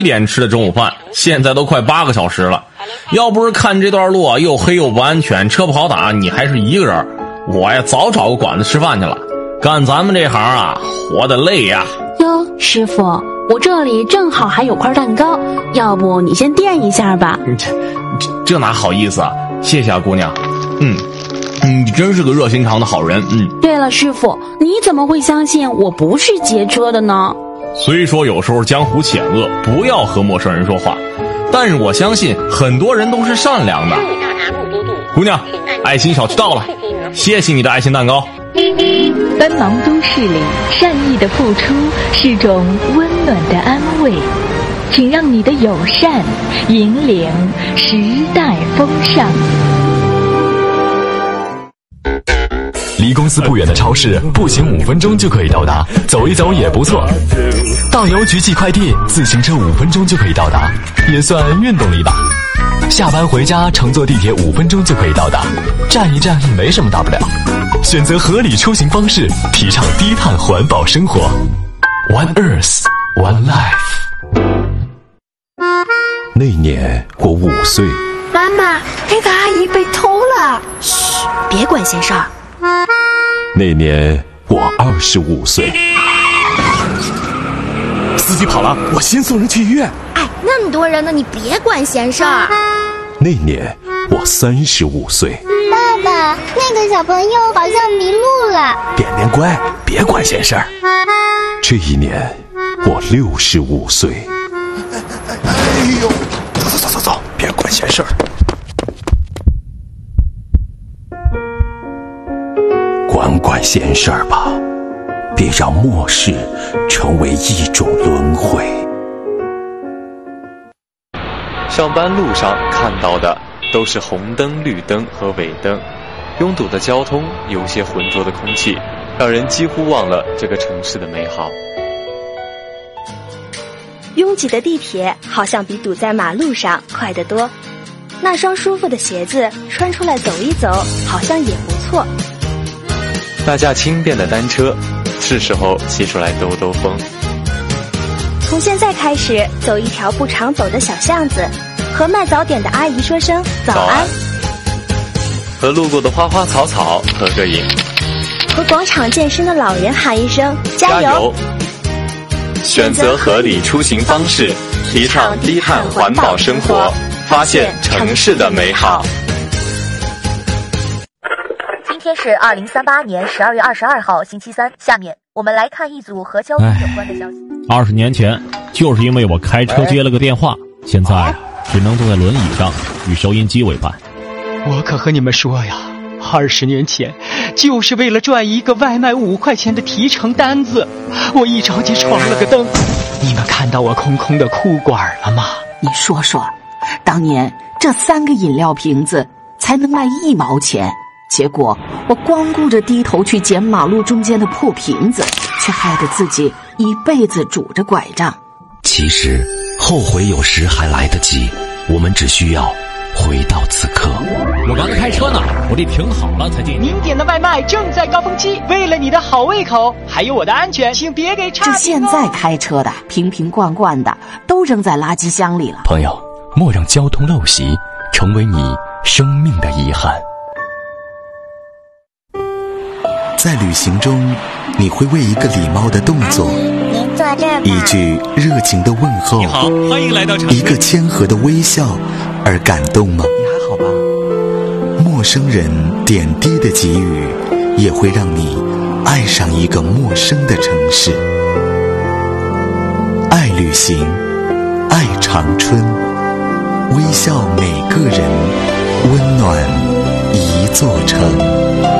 点吃的中午饭，现在都快8个小时了。要不是看这段路啊，又黑又不安全，车不好打，你还是一个人，我呀早找个馆子吃饭去了。干咱们这行啊，活得累呀。 哟，师傅，我这里正好还有块蛋糕，要不你先垫一下吧。 这哪好意思啊，谢谢啊姑娘。你真是个热心肠的好人。 对了，师傅，你怎么会相信我不是劫车的呢？ 虽说有时候江湖险恶，不要和陌生人说话，但是我相信很多人都是善良的。姑娘，爱心小区到了，谢谢你的爱心蛋糕。 奔忙都市里，善意的付出是种温暖的安慰，请让你的友善引领时代风尚。 离公司不远的超市，步行5分钟就可以到达，走一走也不错。到邮局寄快递，自行车5分钟就可以到达，也算运动力吧。下班回家乘坐地铁5分钟就可以到达，站一站没什么大不了。选择合理出行方式，提倡低碳环保生活。One Earth, One Life。 那年我5岁。 妈妈，那个阿姨被偷了。嘘，别管闲事儿。 那年我25岁。 司机跑了，我先送人去医院。 哎，那么多人呢，你别管闲事儿。 那年我35岁。 爸爸，那个小朋友好像迷路了。 点点乖，别管闲事儿。这一年我65岁。哎呦，走，别管闲事儿。管闲事儿吧，别让末世成为一种轮回。 上班路上看到的都是红灯、绿灯和尾灯，拥堵的交通，有些浑浊的空气，让人几乎忘了这个城市的美好。 拥挤的地铁好像比堵在马路上快得多，那双舒服的鞋子穿出来走一走，好像也不错。 那架轻便的单车，是时候骑出来兜兜风。 从现在开始，走一条不常走的小巷子，和卖早点的阿姨说声早安， 和路过的花花草草合个影， 和广场健身的老人喊一声加油。 选择合理出行方式，提倡低碳环保生活，发现城市的美好。 今天是2038年12月22号星期三，下面我们来看一组和交通有关的消息。 20年前，就是因为我开车接了个电话，现在只能坐在轮椅上与收音机为伴。 我可和你们说呀，20年前就是为了赚一个外卖5块钱的提成单子，我一着急闯了个灯。你们看到我空空的裤管了吗？ 你说说，当年这3个饮料瓶子才能卖1毛钱，结果我光顾着低头去捡马路中间的破瓶子，却害得自己一辈子拄着拐杖。 其实后悔有时还来得及，我们只需要回到此刻。 我刚开车呢，我得停好了才进。 您点的外卖正在高峰期，为了你的好胃口，还有我的安全，请别给差评哦。 这现在开车的瓶瓶罐罐的都扔在垃圾箱里了。 朋友，莫让交通陋习成为你生命的遗憾。 在旅行中，你会为一个礼貌的动作，一句热情的问候， 你好，欢迎来到城市， 一个谦和的微笑而感动吗？ 你还好吧？ 陌生人点滴的给予，也会让你爱上一个陌生的城市。爱旅行，爱长春，微笑每个人，温暖一座城。